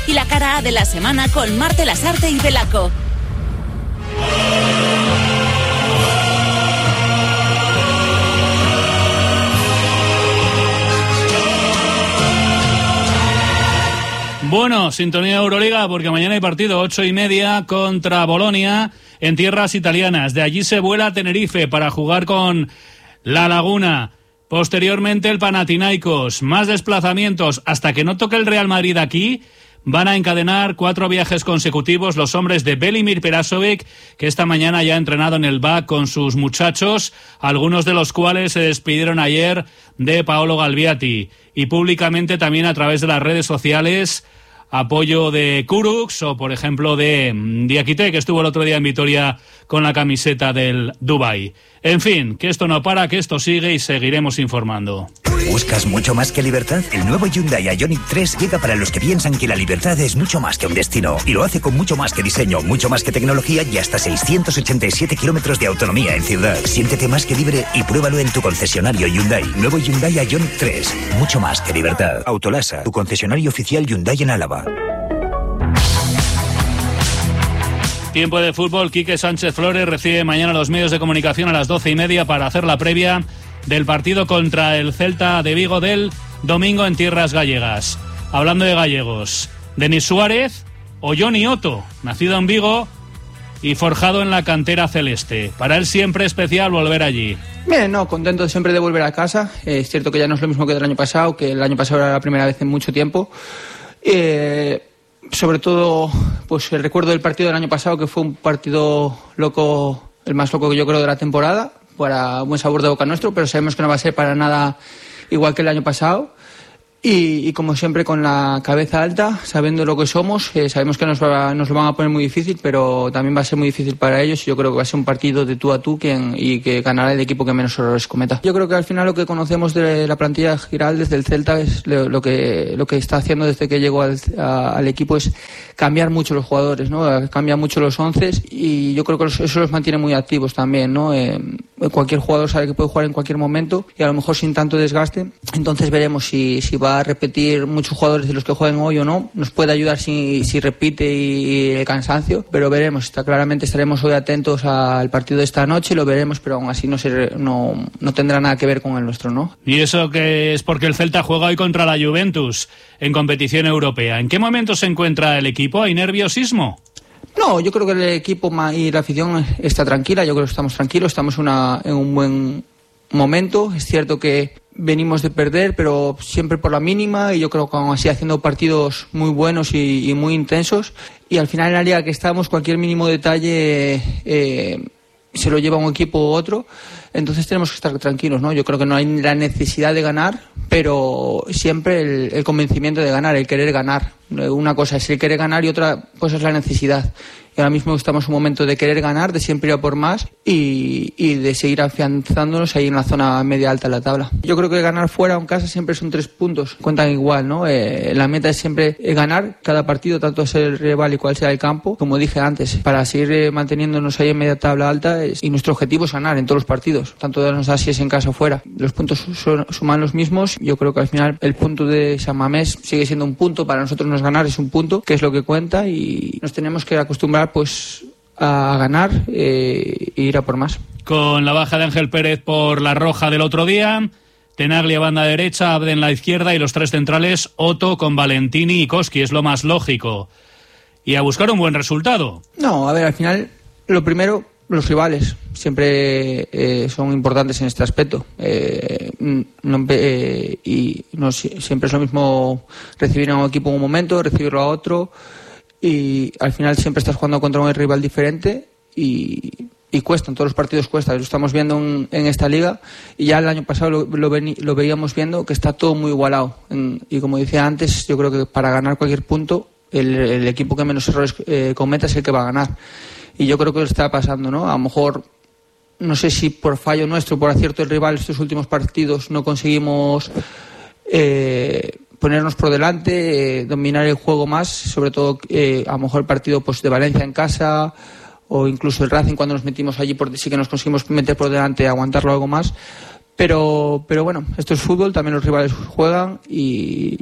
y la cara A de la semana con Marte Lasarte y Belaco. Bueno, sintonía de Euroliga porque mañana hay partido 8:30 contra Bolonia en tierras italianas. De allí se vuela a Tenerife para jugar con La Laguna. Posteriormente el Panathinaikos. Más desplazamientos hasta que no toque el Real Madrid aquí. Van a encadenar 4 viajes consecutivos los hombres de Velimir Perasovic, que esta mañana ya ha entrenado en el BAC con sus muchachos, algunos de los cuales se despidieron ayer de Paolo Galviati. Y públicamente también a través de las redes sociales, apoyo de Kurucs o, por ejemplo, de Diakité, que estuvo el otro día en Vitoria con la camiseta del Dubai. En fin, que esto no para, que esto sigue y seguiremos informando. ¿Buscas mucho más que libertad? El nuevo Hyundai Ioniq 3 llega para los que piensan que la libertad es mucho más que un destino. Y lo hace con mucho más que diseño, mucho más que tecnología y hasta 687 kilómetros de autonomía en ciudad. Siéntete más que libre y pruébalo en tu concesionario Hyundai. Nuevo Hyundai Ioniq 3. Mucho más que libertad. Autolasa, tu concesionario oficial Hyundai en Álava. Tiempo de fútbol. Quique Sánchez Flores recibe mañana los medios de comunicación a las 12:30 para hacer la previa del partido contra el Celta de Vigo del domingo en tierras gallegas. Hablando de gallegos, Denis Suárez o Johnny Otto, nacido en Vigo y forjado en la cantera celeste. Para él siempre especial volver allí. Bien, contento siempre de volver a casa. Es cierto que ya no es lo mismo que del año pasado, que el año pasado era la primera vez en mucho tiempo. Sobre todo, pues el recuerdo del partido del año pasado, que fue un partido loco, el más loco que yo creo de la temporada, para buen sabor de boca nuestro, pero sabemos que no va a ser para nada igual que el año pasado. Y como siempre con la cabeza alta, sabiendo lo que somos, sabemos que nos lo van a poner muy difícil, pero también va a ser muy difícil para ellos. Y yo creo que va a ser un partido de tú a tú y que ganará el equipo que menos errores cometa. Yo creo que al final lo que conocemos de la plantilla de Giraldez del Celta es lo que está haciendo desde que llegó al equipo es cambiar mucho los jugadores, ¿no? Cambia mucho los onces y yo creo que eso los mantiene muy activos también, ¿no? Cualquier jugador sabe que puede jugar en cualquier momento y a lo mejor sin tanto desgaste. Entonces veremos si va a repetir muchos jugadores de los que jueguen hoy o no. Nos puede ayudar si repite y el cansancio, pero veremos. Claramente estaremos hoy atentos al partido de esta noche, lo veremos, pero aún así no tendrá nada que ver con el nuestro, ¿no? Y eso que es porque el Celta juega hoy contra la Juventus en competición europea. ¿En qué momento se encuentra el equipo? ¿Hay nerviosismo? No, yo creo que el equipo y la afición está tranquila. Yo creo que estamos tranquilos, estamos en un buen momento. Es cierto que venimos de perder, pero siempre por la mínima, y yo creo que aún así haciendo partidos muy buenos y muy intensos. Y al final en la liga que estamos, cualquier mínimo detalle se lo lleva un equipo u otro. Entonces tenemos que estar tranquilos, ¿no? Yo creo que no hay la necesidad de ganar, pero siempre el convencimiento de ganar, el querer ganar. Una cosa es el querer ganar y otra cosa es la necesidad. Y ahora mismo estamos en un momento de querer ganar, de siempre ir a por más y de seguir afianzándonos ahí en la zona media alta de la tabla. Yo creo que ganar fuera o en casa siempre son 3 puntos, cuentan igual, ¿no? La meta es siempre ganar cada partido, tanto sea el rival y cual sea el campo. Como dije antes, para seguir manteniéndonos ahí en media tabla alta y nuestro objetivo es ganar en todos los partidos, tanto de nos si es en casa o fuera. Los puntos suman los mismos. Yo creo que al final el punto de San Mamés sigue siendo un punto, para nosotros no es ganar, es un punto, que es lo que cuenta, y nos tenemos que acostumbrar pues a ganar e ir a por más. Con la baja de Ángel Pérez por la roja del otro día, Tenaglia banda derecha, Abde en la izquierda y los 3 centrales, Otto con Valentini y Koski, es lo más lógico. Y a buscar un buen resultado. No, a ver, al final, lo primero, los rivales siempre son importantes en este aspecto. Siempre es lo mismo recibir a un equipo en un momento, recibirlo a otro, y al final siempre estás jugando contra un rival diferente y cuesta, en todos los partidos cuesta. Lo estamos viendo en esta liga, y ya el año pasado lo veíamos viendo, que está todo muy igualado. Y como decía antes, yo creo que para ganar cualquier punto, el equipo que menos errores cometa es el que va a ganar. Y yo creo que lo está pasando, ¿no? A lo mejor, no sé si por fallo nuestro, por acierto del rival, estos últimos partidos no conseguimos ponernos por delante, dominar el juego más, sobre todo a lo mejor el partido pues de Valencia en casa, o incluso el Racing cuando nos metimos allí, sí que nos conseguimos meter por delante, aguantarlo algo más. Pero bueno, esto es fútbol, también los rivales juegan y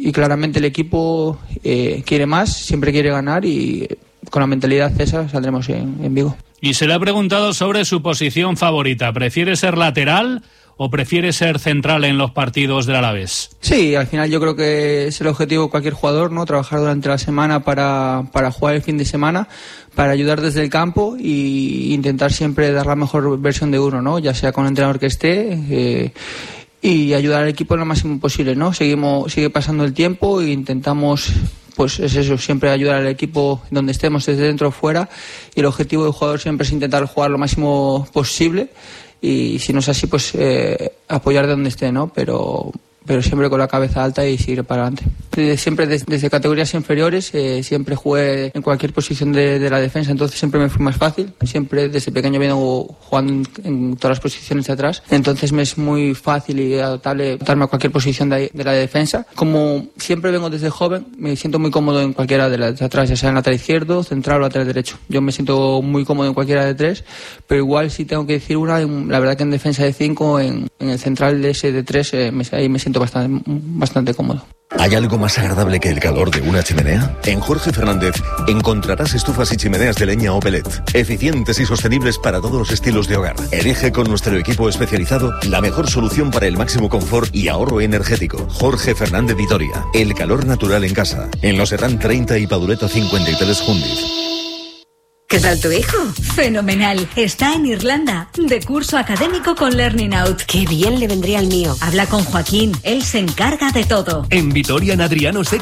y claramente el equipo quiere más, siempre quiere ganar y con la mentalidad esa saldremos en Vigo. Y se le ha preguntado sobre su posición favorita. ¿Prefiere ser lateral o prefiere ser central en los partidos del Alavés? Sí, al final yo creo que es el objetivo de cualquier jugador, ¿no? Trabajar durante la semana para jugar el fin de semana, para ayudar desde el campo e intentar siempre dar la mejor versión de uno, ¿no? Ya sea con el entrenador que esté y ayudar al equipo lo máximo posible, ¿no? Sigue pasando el tiempo e intentamos, pues es eso, siempre ayudar al equipo donde estemos, desde dentro o fuera, y el objetivo del jugador siempre es intentar jugar lo máximo posible y si no es así, pues apoyar de donde esté, ¿no? Pero siempre con la cabeza alta y seguir para adelante. Siempre desde categorías inferiores siempre jugué en cualquier posición de la defensa, entonces siempre me fue más fácil. Siempre desde pequeño vengo jugando en todas las posiciones de atrás, entonces me es muy fácil y adaptarme a cualquier posición de la defensa. Como siempre vengo desde joven, me siento muy cómodo en cualquiera de las de atrás, ya sea en lateral izquierdo, central o lateral derecho. Yo me siento muy cómodo en cualquiera de tres, pero igual si tengo que decir una, la verdad que en defensa de 5, en el central de ese de 3, ahí me siento bastante cómodo. ¿Hay algo más agradable que el calor de una chimenea? En Jorge Fernández encontrarás estufas y chimeneas de leña o pellet, eficientes y sostenibles para todos los estilos de hogar. Elige con nuestro equipo especializado la mejor solución para el máximo confort y ahorro energético. Jorge Fernández Vitoria, el calor natural en casa. En Los Herrán 30 y Padureta 53 Jundiz. ¿Qué tal tu hijo? Fenomenal. Está en Irlanda, de curso académico con Learning Out. Qué bien le vendría al mío. Habla con Joaquín, él se encarga de todo. En Vitoria, en Adriano VI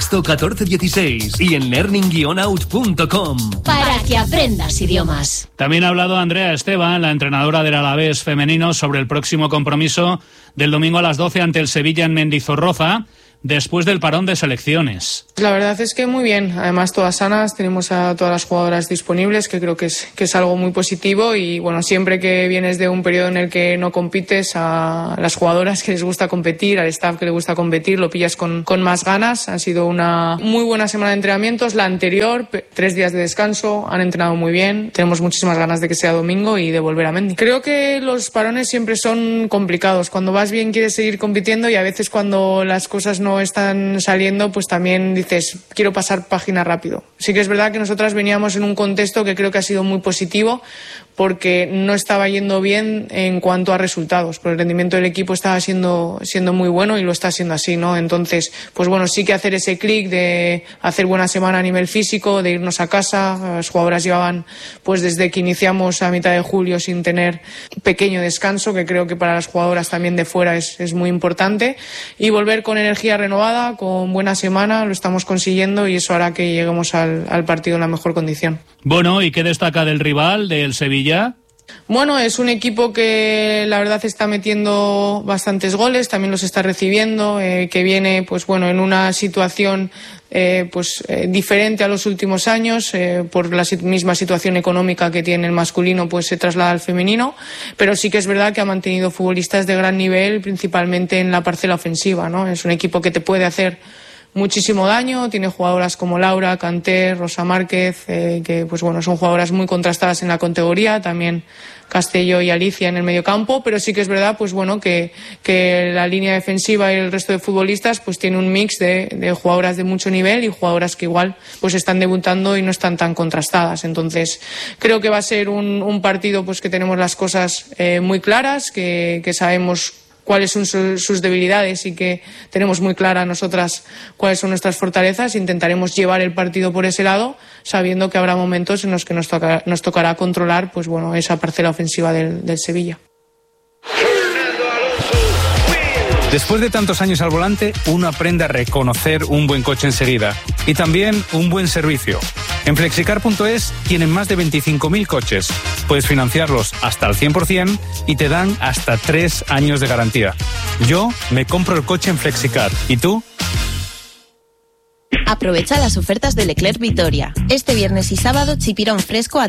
1416 y en learning-out.com. Para que aprendas idiomas. También ha hablado Andrea Esteban, la entrenadora del Alavés femenino, sobre el próximo compromiso del domingo a las 12 ante el Sevilla en Mendizorroza, después del parón de selecciones. La verdad es que muy bien, además todas sanas, tenemos a todas las jugadoras disponibles, que creo que es algo muy positivo y bueno, siempre que vienes de un periodo en el que no compites, a las jugadoras que les gusta competir, al staff que le gusta competir, lo pillas con más ganas. Ha sido una muy buena semana de entrenamientos, la anterior, 3 días de descanso, han entrenado muy bien, tenemos muchísimas ganas de que sea domingo y de volver a Mendy. Creo que los parones siempre son complicados, cuando vas bien quieres seguir compitiendo y a veces cuando las cosas no están saliendo, pues también dices, quiero pasar página rápido. Sí que es verdad que nosotras veníamos en un contexto que creo que ha sido muy positivo, porque no estaba yendo bien en cuanto a resultados, pero el rendimiento del equipo estaba siendo muy bueno y lo está siendo así, ¿no? Entonces, pues bueno, sí que hacer ese clic de hacer buena semana a nivel físico, de irnos a casa. Las jugadoras llevaban, pues desde que iniciamos a mitad de julio sin tener pequeño descanso, que creo que para las jugadoras también de fuera es muy importante, y volver con energía renovada, con buena semana, lo estamos consiguiendo y eso hará que lleguemos al partido en la mejor condición. Bueno, ¿y qué destaca del rival, del Sevilla? Bueno, es un equipo que la verdad está metiendo bastantes goles, también los está recibiendo, que viene pues bueno en una situación diferente a los últimos años, por la misma situación económica que tiene el masculino, pues se traslada al femenino, pero sí que es verdad que ha mantenido futbolistas de gran nivel, principalmente en la parcela ofensiva, ¿no? Es un equipo que te puede hacer muchísimo daño, tiene jugadoras como Laura, Canté, Rosa Márquez, que pues bueno, son jugadoras muy contrastadas en la categoría, también Castelló y Alicia en el mediocampo, pero sí que es verdad pues bueno que la línea defensiva y el resto de futbolistas pues tiene un mix de jugadoras de mucho nivel y jugadoras que igual pues están debutando y no están tan contrastadas. Entonces creo que va a ser un partido pues que tenemos las cosas muy claras, que sabemos cuáles son sus debilidades y que tenemos muy clara nosotras cuáles son nuestras fortalezas. Intentaremos llevar el partido por ese lado, sabiendo que habrá momentos en los que nos tocará controlar pues bueno, esa parcela ofensiva del Sevilla. Después de tantos años al volante, uno aprende a reconocer un buen coche enseguida y también un buen servicio. En Flexicar.es tienen más de 25.000 coches. Puedes financiarlos hasta el 100% y te dan hasta 3 años de garantía. Yo me compro el coche en Flexicar. ¿Y tú? Aprovecha las ofertas de Leclerc Vitoria. Este viernes y sábado, chipirón fresco a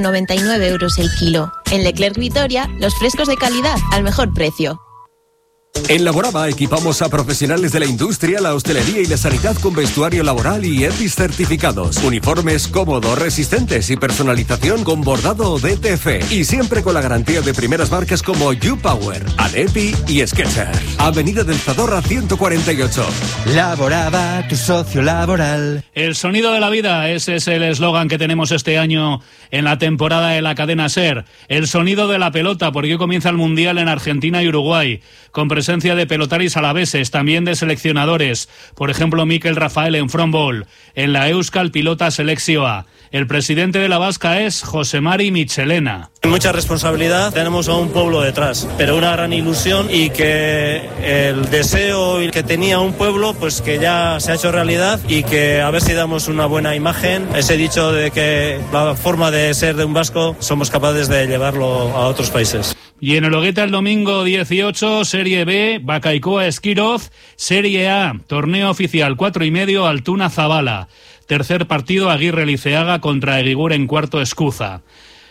13,99 € el kilo. En Leclerc Vitoria, los frescos de calidad al mejor precio. En Laboraba equipamos a profesionales de la industria, la hostelería y la sanidad con vestuario laboral y EPIs certificados. Uniformes cómodos, resistentes y personalización con bordado o DTF. Y siempre con la garantía de primeras marcas como U-Power, Alepi y Skechers. Avenida del Zadorra 148. Laboraba, tu socio laboral. El sonido de la vida, ese es el eslogan que tenemos este año en la temporada de la cadena SER. El sonido de la pelota, porque hoy comienza el Mundial en Argentina y Uruguay, con presencia de pelotaris alaveses, también de seleccionadores. Por ejemplo, Mikel Rafael en frontball. En la Euskal Pilota Selekzioa. El presidente de la Vasca es José Mari Michelena. Mucha responsabilidad, tenemos a un pueblo detrás, pero una gran ilusión, y que el deseo que tenía un pueblo, pues que ya se ha hecho realidad, y que a ver si damos una buena imagen. Ese dicho de que la forma de ser de un vasco somos capaces de llevarlo a otros países. Y en el Ogueta el domingo 18, Serie B, Bacaikoa Esquiroz, Serie A, torneo oficial 4:30, Altuna Zabala. Tercer partido, Aguirre Liceaga contra Eguiguren en cuarto, Escuza.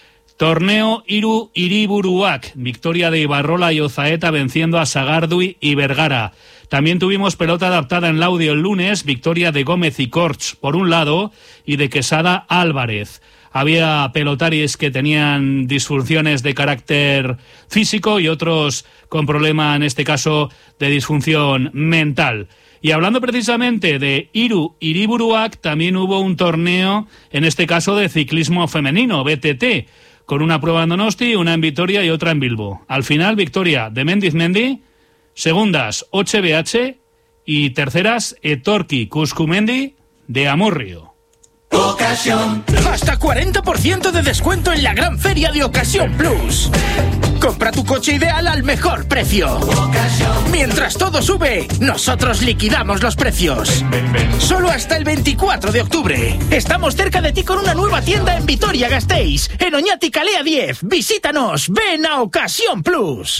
Torneo Iru Hiriburuak, victoria de Ibarrola y Ozaeta venciendo a Sagardui y Vergara. También tuvimos pelota adaptada en Laudio el lunes, victoria de Gómez y Corch por un lado y de Quesada Álvarez. Había pelotaris que tenían disfunciones de carácter físico y otros con problema, en este caso, de disfunción mental. Y hablando precisamente de Iru Hiriburuak, también hubo un torneo, en este caso de ciclismo femenino, BTT, con una prueba en Donosti, una en Vitoria y otra en Bilbo. Al final, victoria de Mendizmendi, segundas HBH y terceras Etorki Cuscumendi de Amurrio. Ocasión. Hasta 40% de descuento en la gran feria de Ocasión Plus. Compra tu coche ideal al mejor precio. Mientras todo sube, nosotros liquidamos los precios. Solo hasta el 24 de octubre. Estamos cerca de ti con una nueva tienda en Vitoria-Gasteiz, en Oñati Calea 10. Visítanos, ven a Ocasión Plus.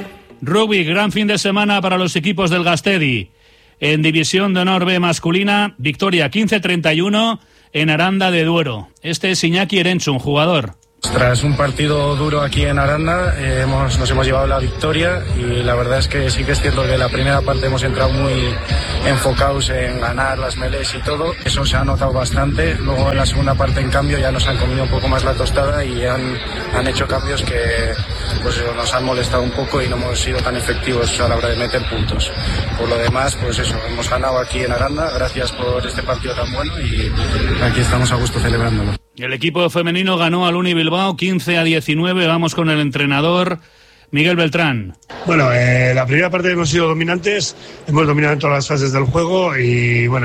Rugby, gran fin de semana para los equipos del Gastedi. En División de Honor B masculina, victoria 15-31 en Aranda de Duero. Este es Iñaki Erenchun, jugador. Tras un partido duro aquí en Aranda, nos hemos llevado la victoria, y la verdad es que sí que es cierto que la primera parte hemos entrado muy enfocados en ganar las melés y todo. Eso se ha notado bastante. Luego en la segunda parte, en cambio, ya nos han comido un poco más la tostada y han hecho cambios que pues nos han molestado un poco y no hemos sido tan efectivos a la hora de meter puntos. Por lo demás, pues eso, hemos ganado aquí en Aranda. Gracias por este partido tan bueno y aquí estamos a gusto celebrándolo. El equipo femenino ganó al Uni Bilbao 15-19. Vamos con el entrenador Miguel Beltrán. Bueno, la primera parte hemos sido dominantes, hemos dominado en todas las fases del juego y bueno,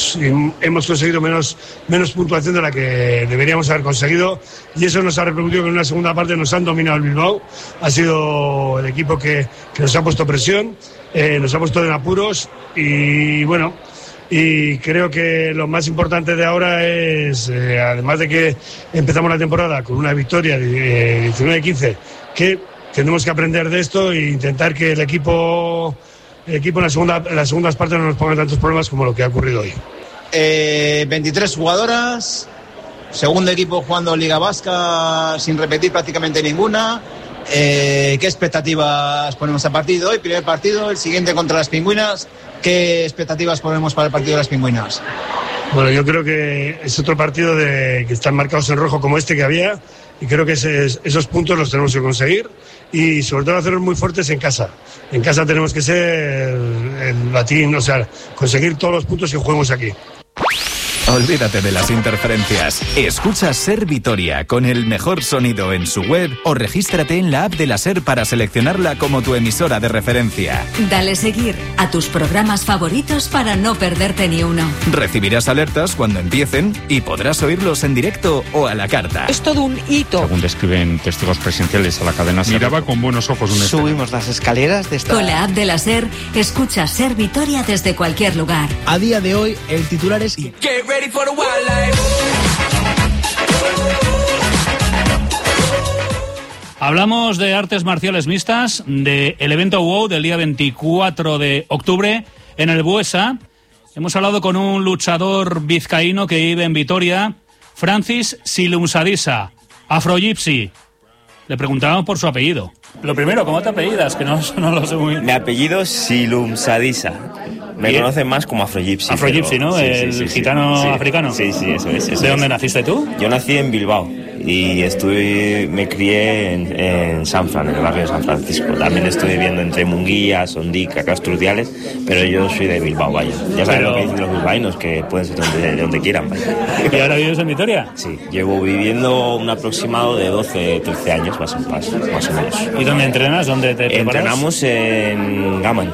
hemos conseguido menos puntuación de la que deberíamos haber conseguido, y eso nos ha repercutido que en una segunda parte nos han dominado el Bilbao. Ha sido el equipo que nos ha puesto presión, nos ha puesto en apuros y bueno, y creo que lo más importante de ahora es, además de que empezamos la temporada con una victoria de 19-15, que tenemos que aprender de esto e intentar que el equipo en las segundas partes no nos ponga tantos problemas como lo que ha ocurrido hoy. 23 jugadoras, segundo equipo jugando Liga Vasca sin repetir prácticamente ninguna. ¿Qué expectativas ponemos al partido hoy? Primer partido, el siguiente contra las Pingüinas. ¿Qué expectativas ponemos para el partido de las Pingüinas? Bueno, yo creo que es otro partido que están marcados en rojo como este que había, y creo que esos puntos los tenemos que conseguir, y sobre todo hacerlos muy fuertes en casa. En casa tenemos que ser el latín, o sea, conseguir todos los puntos que juguemos aquí. Olvídate de las interferencias. Escucha SER Vitoria con el mejor sonido en su web o regístrate en la app de la SER para seleccionarla como tu emisora de referencia. Dale seguir a tus programas favoritos para no perderte ni uno. Recibirás alertas cuando empiecen y podrás oírlos en directo o a la carta. Es todo un hito. Según describen testigos presenciales a la cadena SER, miraba con buenos ojos una escena. Subimos las escaleras de esta... Con la app de la SER, escucha SER Vitoria desde cualquier lugar. A día de hoy, el titular es... Hablamos de artes marciales mixtas, del evento WOW del día 24 de octubre en el Buesa. Hemos hablado con un luchador vizcaíno que vive en Vitoria, Francis Silumsadisa, Afrogypsy. Le preguntábamos por su apellido. Lo primero, ¿cómo te apellidas? Que no lo sé muy bien. Mi apellido es Silumsadisa. Me conocen más como Afrogypsy. Afrogypsy, ¿no? El gitano africano. Sí, eso es. ¿De dónde naciste tú? Yo nací en Bilbao y me crié en San Fran, en el barrio de San Francisco. También estoy viviendo entre Munguía, Sondica, Castro Urdiales, pero yo soy de Bilbao, vaya. Ya sabes lo que dicen los bilbaínos, que pueden ser de donde quieran, vaya. ¿Y ahora vives en Vitoria? Sí, llevo viviendo un aproximado de 12, 13 años, más o menos. ¿Y dónde entrenas? ¿Dónde te preparas? Entrenamos en Gaman.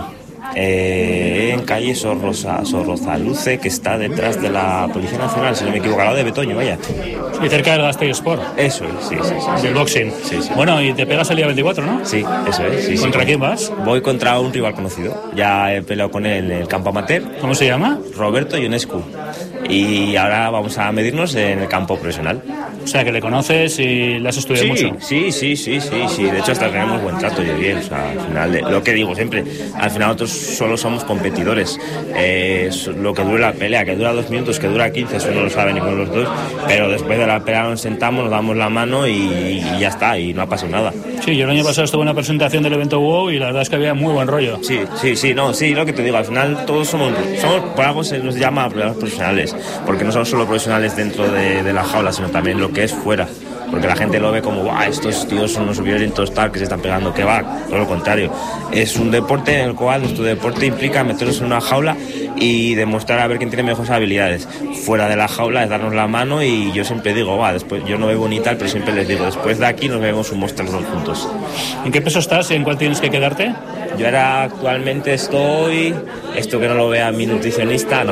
En calle Sorrozaluce, que está detrás de la Policía Nacional, si no me equivoco, al lado de Betoño, vaya. Y cerca del Gasteiz Sport. Eso es, sí. Del boxing. Sí. Bueno, y te pegas el día 24, ¿no? Sí, eso es. Sí, ¿Contra quién vas? Voy contra un rival conocido. Ya he peleado con él en el campo amateur. ¿Cómo se llama? Roberto Ionescu. Y ahora vamos a medirnos en el campo profesional. O sea, que le conoces y le has estudiado mucho. Sí. De hecho, hasta tenemos buen trato y bien. O sea, al final, lo que digo siempre, al final nosotros solo somos competidores. Lo que dura la pelea, que dura 2 minutos, que dura 15, eso no lo sabe ninguno de los dos. Pero después de la pelea nos sentamos, nos damos la mano y ya está, y no ha pasado nada. Sí, yo el año pasado estuve en una presentación del evento WOW y la verdad es que había muy buen rollo. Sí, lo que te digo, al final todos somos por algo se nos llama peleadores profesionales, porque no son solo profesionales dentro de la jaula, sino también lo que es fuera. Porque la gente lo ve como, estos tíos son unos violentos tal que se están pegando, que va, todo lo contrario. Es un deporte en el cual nuestro deporte implica meternos en una jaula y demostrar a ver quién tiene mejores habilidades. Fuera de la jaula es darnos la mano y yo siempre digo, después yo no bebo ni tal, pero siempre les digo, después de aquí nos bebemos un Monster Roll juntos. ¿En qué peso estás y en cuál tienes que quedarte? Yo actualmente estoy, esto que no lo vea mi nutricionista,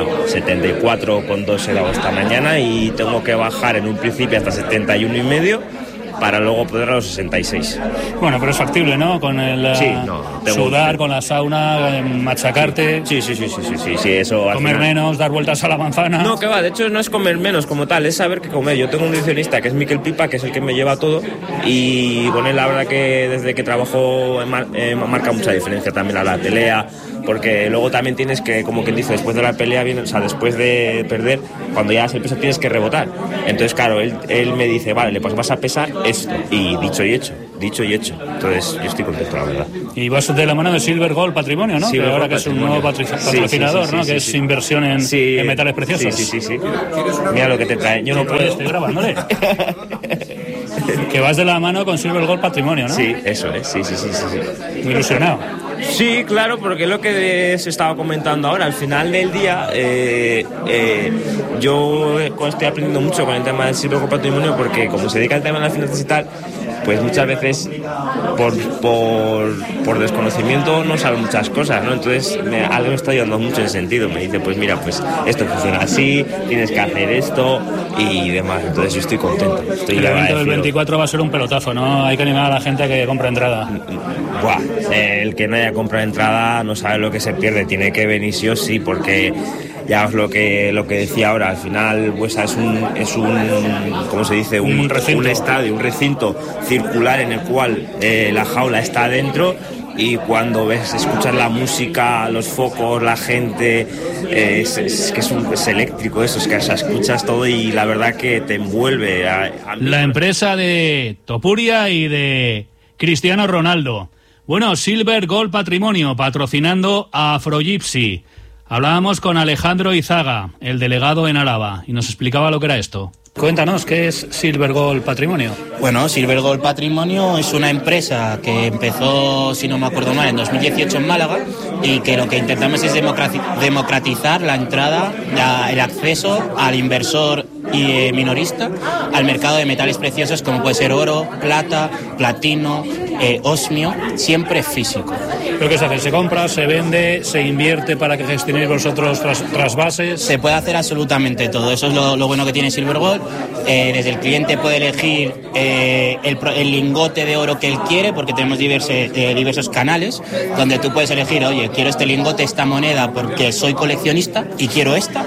74,2 he dado esta mañana y tengo que bajar en un principio hasta 71,5 para luego poder a los 66. Bueno, pero es factible, ¿no? Con el sudar, con la sauna, machacarte. Sí, eso. Comer menos, dar vueltas a la manzana. No, que va, de hecho no es comer menos como tal, es saber qué comer. Yo tengo un nutricionista que es Miquel Pipa, que es el que me lleva todo, y con él la verdad que desde que trabajo marca mucha diferencia también a la pelea, porque luego también tienes que, como quien dice, después de la pelea, después de perder, cuando ya has el peso tienes que rebotar. Entonces, claro, él me dice, vale, pues vas a pesar esto, y dicho y hecho. Entonces yo estoy contento, la verdad. Y vas de la mano de Silver Gold Patrimonio, ¿no? Sí, que ahora que es un nuevo patrocinador, ¿no? Que es inversión en metales preciosos. Sí. Mira lo que te trae. Yo no puedo. Estoy grabándole. Que vas de la mano con Silver Gold Patrimonio, ¿no? Sí, eso es, sí. Muy ilusionado. Sí, claro, porque lo que se estaba comentando ahora, al final del día, yo estoy aprendiendo mucho con el tema del Silver Gold Patrimonio, porque como se dedica al tema de las finanzas y tal, pues muchas veces por desconocimiento no saben muchas cosas, ¿no? Entonces algo me está ayudando mucho en ese sentido. Me dice, pues mira, pues esto funciona así, tienes que hacer esto y demás. Entonces yo estoy contento. El evento del 24 va a ser un pelotazo, ¿no? Hay que animar a la gente a que compre entrada. El que no haya comprado entrada no sabe lo que se pierde, tiene que venir sí o sí, porque ya es lo que decía ahora, al final Buesa es un ¿cómo se dice? Un estadio, un recinto circular en el cual la jaula está dentro, y cuando escuchas la música, los focos, la gente, es eléctrico eso, es que escuchas todo y la verdad que te envuelve. La empresa de Topuria y de Cristiano Ronaldo. Bueno, Silver Gold Patrimonio, patrocinando a Afrogypsy. Hablábamos con Alejandro Izaga, el delegado en Álava, y nos explicaba lo que era esto. Cuéntanos, ¿qué es Silver Gold Patrimonio? Bueno, Silver Gold Patrimonio es una empresa que empezó, si no me acuerdo mal, en 2018 en Málaga, y que lo que intentamos es democratizar la entrada, el acceso al inversor y minorista al mercado de metales preciosos, como puede ser oro, plata, platino, osmio, siempre físico. ¿Pero qué se hace? ¿Se compra, se vende, se invierte para que gestionéis vosotros trasvases? Se puede hacer absolutamente todo, eso es lo bueno que tiene Silver Gold. Desde el cliente puede elegir el lingote de oro que él quiere, porque tenemos diversos canales donde tú puedes elegir, oye, quiero este lingote, esta moneda porque soy coleccionista y quiero esta,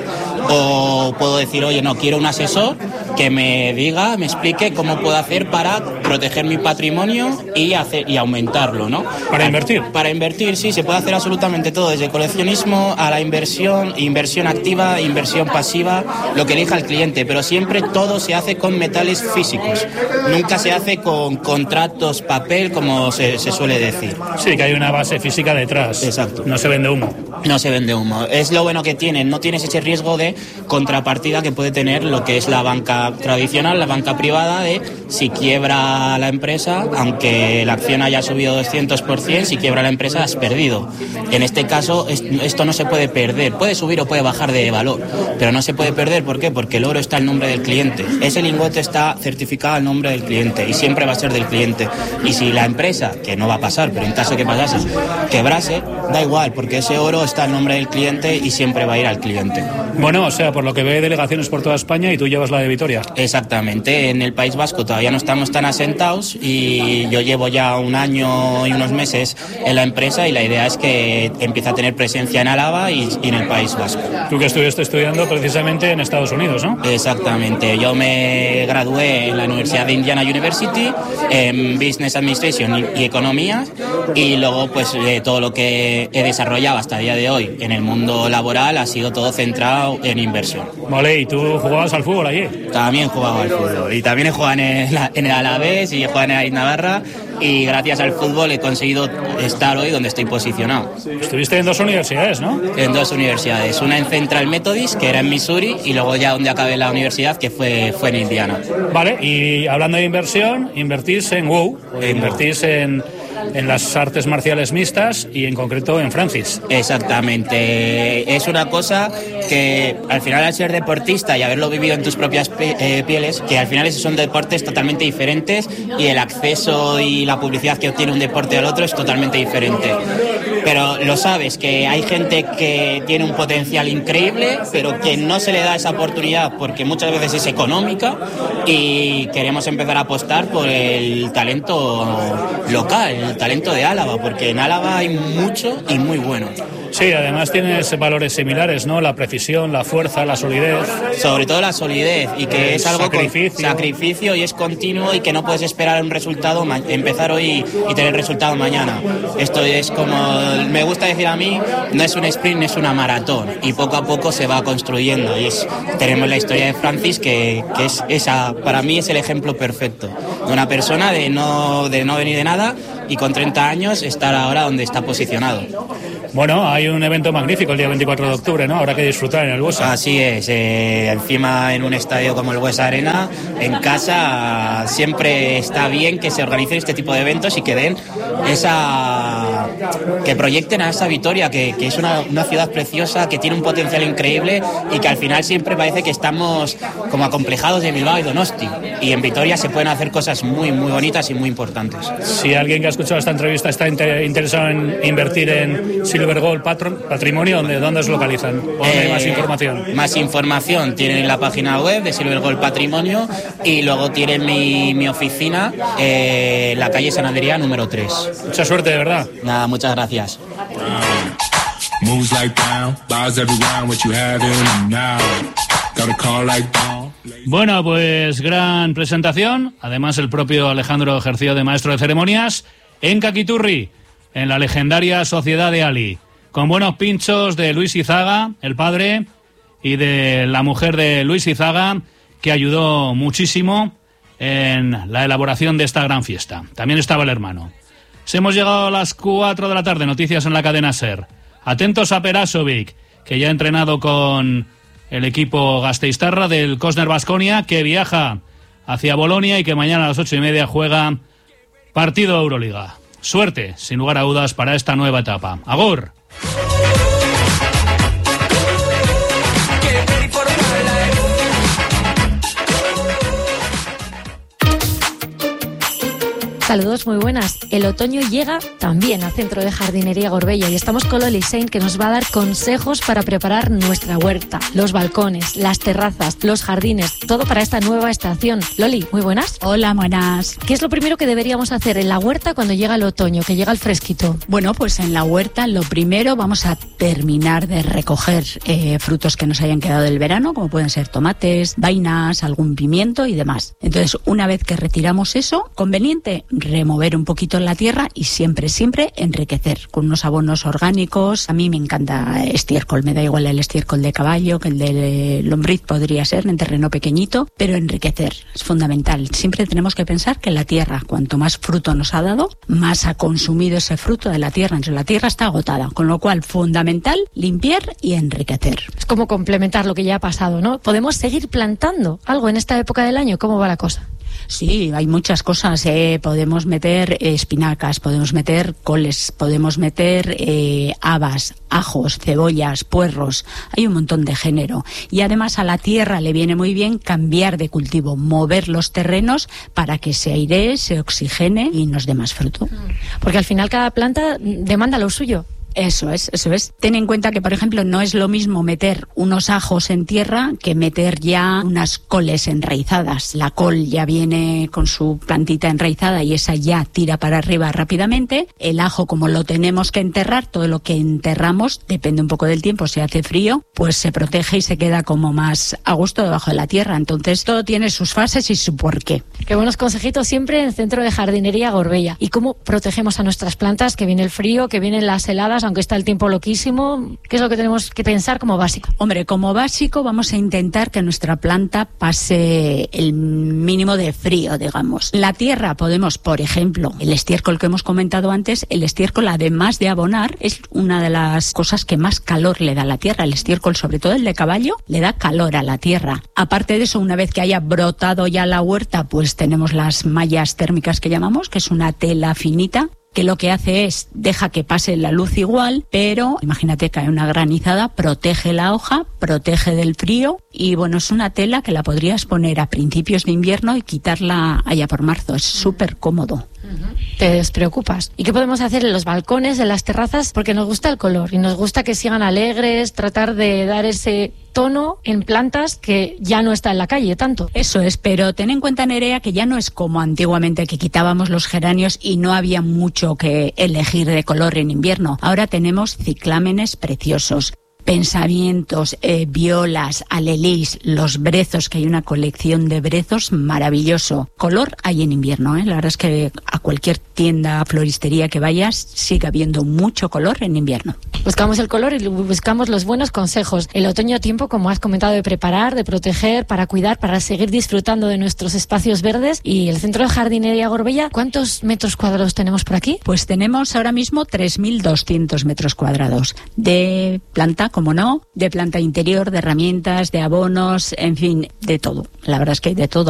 O puedo decir, oye, no, quiero un asesor que me diga, me explique cómo puedo hacer para proteger mi patrimonio y aumentarlo, ¿no? ¿Para invertir? Para invertir, sí, se puede hacer absolutamente todo, desde el coleccionismo a la inversión activa, inversión pasiva, lo que elija el cliente, pero siempre todo se hace con metales físicos, nunca se hace con contratos, papel, como se suele decir. Sí, que hay una base física detrás. Exacto. No se vende humo. No se vende humo. Es lo bueno que tienen, no tienes ese riesgo de contrapartida que puede tener lo que es la banca tradicional, la banca privada, de si quiebra la empresa, aunque la acción haya subido 200%, si quiebra la empresa has perdido. En este caso esto no se puede perder, puede subir o puede bajar de valor, pero no se puede perder. ¿Por qué? Porque el oro está al nombre del cliente, ese lingote está certificado al nombre del cliente y siempre va a ser del cliente. Y si la empresa, que no va a pasar, pero en caso que pasase, quebrase, da igual, porque ese oro está al nombre del cliente y siempre va a ir al cliente. Bueno, o sea, por lo que ve, delegaciones por toda España y tú llevas la de Vitoria. Exactamente, en el País Vasco todavía no estamos tan asentados y yo llevo ya 1 año y unos meses en la empresa y la idea es que empiece a tener presencia en Álava y en el País Vasco. Tú que estuviste estudiando precisamente en Estados Unidos, ¿no? Exactamente, yo me gradué en la Universidad de Indiana University en Business Administration y Economía y luego pues todo lo que he desarrollado hasta el día de hoy en el mundo laboral ha sido todo centrado en inversión. Vale, ¿y tú jugabas al fútbol allí? También jugaba al fútbol y también he jugado en el Alavés y he jugado en el Navarra y gracias al fútbol he conseguido estar hoy donde estoy posicionado. Estuviste en 2 universidades, ¿no? En 2 universidades, una en Central Methodist, que era en Missouri, y luego ya donde acabé la universidad, que fue en Indiana. Vale, y hablando de inversión, invertís en WoW, invertís en las artes marciales mixtas y en concreto en Francis. Exactamente, es una cosa que al final, al ser deportista y haberlo vivido en tus propias pieles, que al final esos son deportes totalmente diferentes y el acceso y la publicidad que obtiene un deporte al otro es totalmente diferente. Pero lo sabes, que hay gente que tiene un potencial increíble, pero que no se le da esa oportunidad porque muchas veces es económica y queremos empezar a apostar por el talento local, el talento de Álava, porque en Álava hay mucho y muy bueno. Sí, además tienes valores similares, ¿no? La precisión, la fuerza, la solidez. Sobre todo la solidez y que es algo sacrificio. Con sacrificio y es continuo y que no puedes esperar un resultado, empezar hoy y tener resultado mañana. Esto es como me gusta decir a mí, no es un sprint, es una maratón y poco a poco se va construyendo. Y tenemos la historia de Francis que es esa, para mí es el ejemplo perfecto de una persona de no venir de nada y con 30 años estar ahora donde está posicionado. Bueno, hay un evento magnífico el día 24 de octubre, ¿no? Habrá que disfrutar en el Buesa. Así es, encima en un estadio como el Buesa Arena, en casa, siempre está bien que se organicen este tipo de eventos y que den que proyecten a esa Vitoria, que es una ciudad preciosa, que tiene un potencial increíble y que al final siempre parece que estamos como acomplejados de Bilbao y Donosti. Y en Vitoria se pueden hacer cosas muy, muy bonitas y muy importantes. Si alguien que ha escuchado esta entrevista está interesado en invertir en Silver Gold Patrimonio, ¿dónde os localizan? ¿Dónde hay más información? Más información tienen en la página web de Silver Gold Patrimonio y luego tienen mi oficina en la calle San Adrià número 3. Mucha suerte, de verdad. Nada, muchas gracias. Bueno, pues gran presentación. Además, el propio Alejandro ejerció de maestro de ceremonias en Caquiturri, en la legendaria Sociedad de Ali, con buenos pinchos de Luis Izaga, el padre, y de la mujer de Luis Izaga, que ayudó muchísimo en la elaboración de esta gran fiesta. También estaba el hermano. Hemos llegado a las 4 de la tarde, noticias en la cadena SER. Atentos a Perasovic, que ya ha entrenado con el equipo gasteiztarra del Cosner Baskonia, que viaja hacia Bolonia y que mañana a las 8:30 juega partido de Euroliga. Suerte, sin lugar a dudas, para esta nueva etapa. ¡Agur! Saludos, muy buenas. El otoño llega también al Centro de Jardinería Gorbella y estamos con Loli Saint, que nos va a dar consejos para preparar nuestra huerta, los balcones, las terrazas, los jardines, todo para esta nueva estación. Loli, muy buenas. Hola, buenas. ¿Qué es lo primero que deberíamos hacer en la huerta cuando llega el otoño, que llega el fresquito? Bueno, pues en la huerta lo primero vamos a terminar de recoger frutos que nos hayan quedado del verano, como pueden ser tomates, vainas, algún pimiento y demás. Entonces, una vez que retiramos eso, conveniente remover un poquito la tierra y siempre enriquecer con unos abonos orgánicos. A mí me encanta estiércol, me da igual el estiércol de caballo que el de lombriz, podría ser en terreno pequeñito, pero enriquecer es fundamental. Siempre tenemos que pensar que la tierra, cuanto más fruto nos ha dado, más ha consumido ese fruto de la tierra. Entonces la tierra está agotada, con lo cual fundamental limpiar y enriquecer. Es como complementar lo que ya ha pasado, ¿no? ¿Podemos seguir plantando algo en esta época del año? ¿Cómo va la cosa? Sí, hay muchas cosas. Podemos meter espinacas, podemos meter coles, podemos meter habas, ajos, cebollas, puerros. Hay un montón de género. Y además a la tierra le viene muy bien cambiar de cultivo, mover los terrenos para que se airee, se oxigene y nos dé más fruto. Porque al final cada planta demanda lo suyo. Eso es. Ten en cuenta que, por ejemplo, no es lo mismo meter unos ajos en tierra que meter ya unas coles enraizadas. La col ya viene con su plantita enraizada y esa ya tira para arriba rápidamente. El ajo, como lo tenemos que enterrar, todo lo que enterramos, depende un poco del tiempo, si hace frío, pues se protege y se queda como más a gusto debajo de la tierra. Entonces todo tiene sus fases y su porqué. Qué buenos consejitos siempre en el Centro de Jardinería Gorbella. ¿Y cómo protegemos a nuestras plantas? Que viene el frío, que vienen las heladas, aunque está el tiempo loquísimo. ¿Qué es lo que tenemos que pensar como básico? Hombre, como básico vamos a intentar que nuestra planta pase el mínimo de frío, digamos. La tierra podemos, por ejemplo, el estiércol que hemos comentado antes, el estiércol, además de abonar, es una de las cosas que más calor le da a la tierra. El estiércol, sobre todo el de caballo, le da calor a la tierra. Aparte de eso, una vez que haya brotado ya la huerta, pues tenemos las mallas térmicas que llamamos, que es una tela finita, que lo que hace es, deja que pase la luz igual, pero imagínate que hay una granizada, protege la hoja, protege del frío y bueno, es una tela que la podrías poner a principios de invierno y quitarla allá por marzo, es súper cómodo. Te despreocupas. ¿Y qué podemos hacer en los balcones, en las terrazas? Porque nos gusta el color y nos gusta que sigan alegres, tratar de dar ese tono en plantas que ya no está en la calle tanto. Eso es, pero ten en cuenta, Nerea, que ya no es como antiguamente, que quitábamos los geranios y no había mucho que elegir de color en invierno. Ahora tenemos ciclámenes preciosos, pensamientos, violas, alelís, los brezos, que hay una colección de brezos maravilloso. Color hay en invierno, La verdad es que a cualquier tienda, floristería que vayas, sigue habiendo mucho color en invierno. Buscamos el color y buscamos los buenos consejos. El otoño, tiempo, como has comentado, de preparar, de proteger, para cuidar, para seguir disfrutando de nuestros espacios verdes. Y el Centro de Jardinería Gorbella, ¿cuántos metros cuadrados tenemos por aquí? Pues tenemos ahora mismo 3.200 metros cuadrados de planta, como no, de planta interior, de herramientas, de abonos, en fin, de todo. La verdad es que hay de todo.